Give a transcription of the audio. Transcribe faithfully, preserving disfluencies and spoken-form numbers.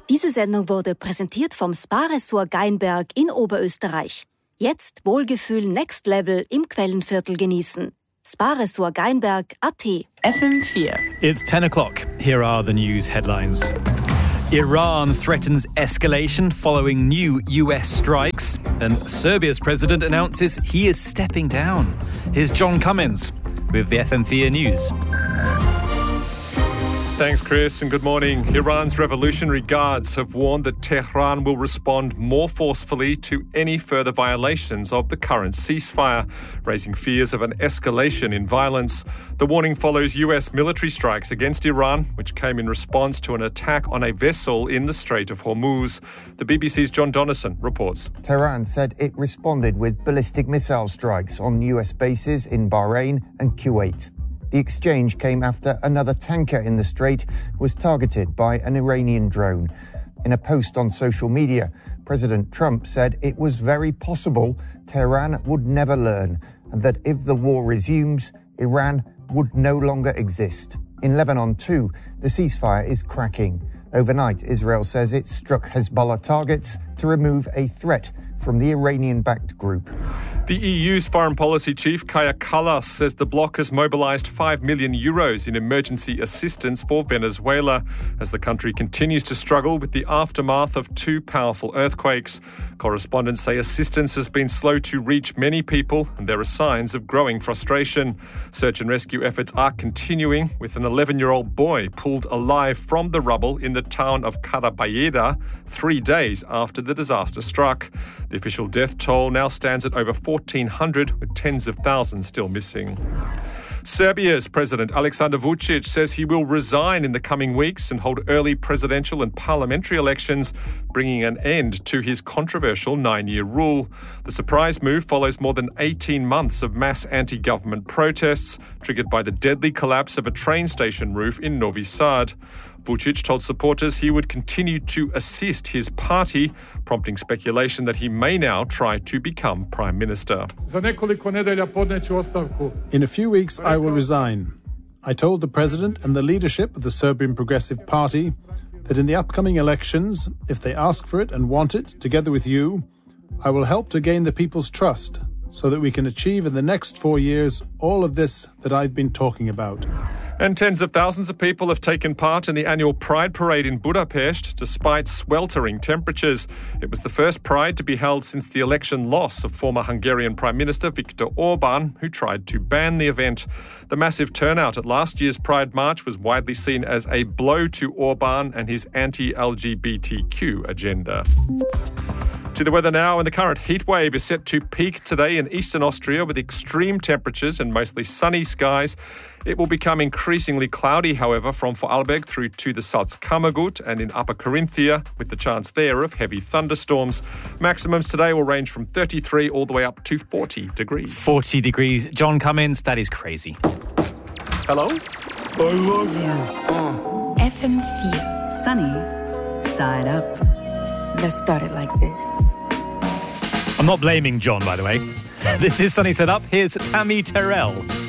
Diese Sendung wurde präsentiert vom Spa-Ressort Geinberg in Oberösterreich. Jetzt Wohlgefühl Next Level im Quellenviertel genießen. Spa-Ressort Geinberg Punkt a t. F M four. It's ten o'clock. Here are the news headlines. Iran threatens escalation following new U S strikes, and Serbia's president announces he is stepping down. Here's John Cummins with the F M four News. Thanks, Chris, and good morning. Iran's Revolutionary Guards have warned that Tehran will respond more forcefully to any further violations of the current ceasefire, raising fears of an escalation in violence. The warning follows U S military strikes against Iran, which came in response to an attack on a vessel in the Strait of Hormuz. The B B C's John Donnison reports. Tehran said it responded with ballistic missile strikes on U S bases in Bahrain and Kuwait. The exchange came after another tanker in the strait was targeted by an Iranian drone. In a post on social media, President Trump said it was very possible Tehran would never learn, and that if the war resumes, Iran would no longer exist. In Lebanon too, the ceasefire is cracking. Overnight, Israel says it struck Hezbollah targets to remove a threat from the Iranian-backed group. The E U's foreign policy chief, Kaja Kallas, says the bloc has mobilised five million euros in emergency assistance for Venezuela as the country continues to struggle with the aftermath of two powerful earthquakes. Correspondents say assistance has been slow to reach many people and there are signs of growing frustration. Search and rescue efforts are continuing, with an eleven-year-old boy pulled alive from the rubble in the town of Carabayeda three days after the disaster struck. The official death toll now stands at over fourteen hundred, with tens of thousands still missing. Serbia's President Aleksandar Vučić says he will resign in the coming weeks and hold early presidential and parliamentary elections, bringing an end to his controversial nine-year rule. The surprise move follows more than eighteen months of mass anti-government protests, triggered by the deadly collapse of a train station roof in Novi Sad. Vučić told supporters he would continue to assist his party, prompting speculation that he may now try to become Prime Minister. In a few weeks, I will resign. I told the President and the leadership of the Serbian Progressive Party that in the upcoming elections, if they ask for it and want it, together with you, I will help to gain the people's trust so that we can achieve in the next four years all of this that I've been talking about. And tens of thousands of people have taken part in the annual Pride Parade in Budapest, despite sweltering temperatures. It was the first Pride to be held since the election loss of former Hungarian Prime Minister Viktor Orban, who tried to ban the event. The massive turnout at last year's Pride March was widely seen as a blow to Orban and his anti-L G B T Q agenda. To the weather now, and the current heat wave is set to peak today in eastern Austria with extreme temperatures and mostly sunny skies. It will become increasingly cloudy, however, from Vorarlberg through to the Salzkammergut and in Upper Carinthia, with the chance there of heavy thunderstorms. Maximums today will range from thirty-three all the way up to forty degrees. forty degrees. John Cummins, that is crazy. Hello? I love you. Uh. F M four. Sunny side up. Let's start it like this. I'm not blaming John, by the way. This is Sunny Set Up. Here's Tammy Terrell.